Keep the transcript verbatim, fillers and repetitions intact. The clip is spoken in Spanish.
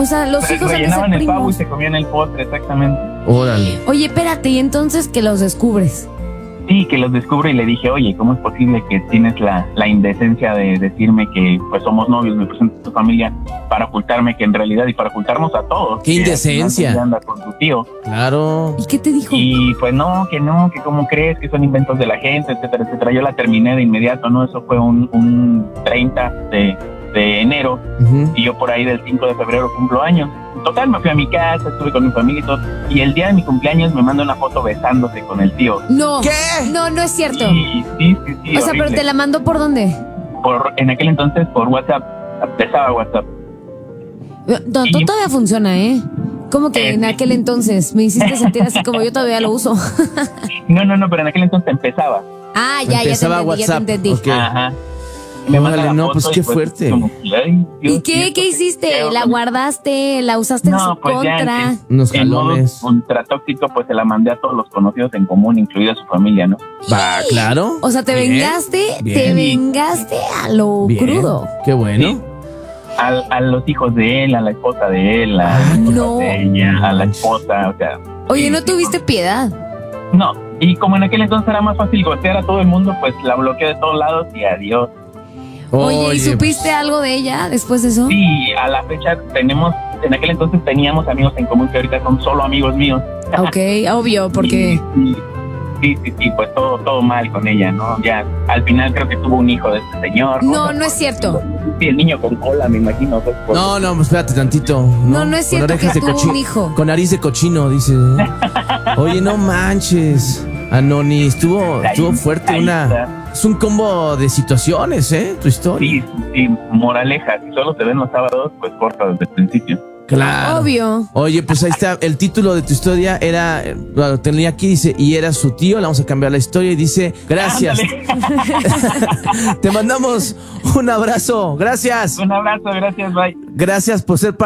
O sea, los Se hijos han de ser rellenaban el pavo y primos. se comían el postre, exactamente. Órale. Oye, espérate, y entonces que los descubres. Sí, que los descubro y le dije, oye, ¿cómo es posible que tienes la, la indecencia de decirme que pues somos novios, me presento a tu familia, para ocultarme que en realidad y para ocultarnos a todos? ¡Qué que indecencia! al final anda con tu tío. Claro. ¿Y qué te dijo? Y pues no, que no, que cómo crees, que son inventos de la gente, etcétera, etcétera. Yo la terminé de inmediato, ¿no? Eso fue un, un treinta de, de enero Uh-huh. y yo por ahí del cinco de febrero cumplo años. Total, me fui a mi casa, estuve con mi familia y todo. Y el día de mi cumpleaños me manda una foto besándose con el tío. No. ¿Qué? No, no es cierto. Sí, sí, sí, sí. O sea, pero horrible. te la mandó por dónde? Por, en aquel entonces por WhatsApp, pesaba WhatsApp. No, Y- todavía funciona, ¿eh? ¿Cómo que Eh, en aquel entonces? Me hiciste sentir así como yo todavía lo uso. No, no, no, pero en aquel entonces empezaba. Ah, ya, ya te Empezaba entendí, ya te WhatsApp. entendí. Ok. Ajá. Órale, la no, foto pues, y qué fuerte. como que, ay, Dios ¿Y qué? mío, ¿Qué hiciste? feo, ¿La con- guardaste? ¿La usaste en No, su pues ya contra? en, Unos en modo jalones. ultratóxico, pues se la mandé a todos los conocidos en común, incluida su familia, ¿no? Va, claro. O sea, te Bien, vengaste, te bien. vengaste a lo Bien. crudo. Qué bueno. Sí. A, a los hijos de él, a la esposa de él, a Ah, los hijos no. de ella, a la esposa, o sea. Oye, sí, ¿no sí, tuviste piedad? No, y como en aquel entonces era más fácil gotear a todo el mundo, pues la bloqueé de todos lados y adiós. Oye, ¿y supiste algo de ella después de eso? Sí, a la fecha tenemos, en aquel entonces teníamos amigos en común que ahorita son solo amigos míos. Ok, obvio, porque... Sí, sí, sí, sí, pues todo, todo mal con ella, ¿no? Ya, al final creo que tuvo un hijo de este señor. No, no es cierto. Sí, el niño con cola, me imagino. Pues, por- No, no, pues espérate tantito. No, no es cierto Con orejas que de tuvo cochi- un hijo. Con nariz de cochino, dice. Oye, no manches. Anoni, estuvo, estuvo fuerte Ahí una... está. Es un combo de situaciones, ¿eh? Tu historia. Sí, sí, moraleja, si solo te ven los sábados, pues corta desde el principio. Claro. Obvio. Oye, pues ahí está. El título de tu historia era... eh, Lo tenía aquí, dice, y era su tío. Le vamos a cambiar la historia y dice, gracias. Ándale. Te mandamos un abrazo. Gracias. Un abrazo, gracias, bye. Gracias por ser parte